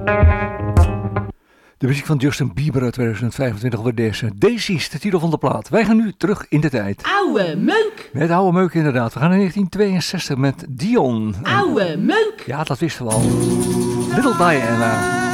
De muziek van Justin Bieber uit 2025 over deze. Daisy is de titel van de plaat. Wij gaan nu terug in de tijd. Oude meuk. Met oude meuk inderdaad. We gaan in 1962 met Dion. Oude meuk. Ja, dat wisten we al. Little Diana.